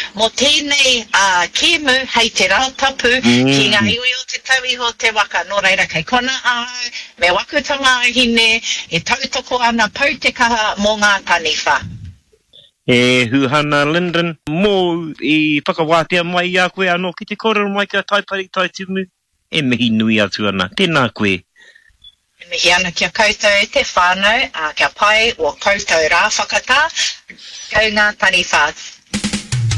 Mō tēnei kēmu hei te rautapu ki ngā iwi o te tauiho te waka no reira kei kona au, me wakutanga hine, e tautoko ana pau te kaha mō ngā taniwha. E Huhana Linden, mō I whakawātea mai I a koe anō ki te kōrero mai kia taipari tai tumu, e mihi nui atu ana. Tēnā koe. E mihi ana kia koutou te whānau, kia pai o koutou rā whakatā, kau ngā taniwha.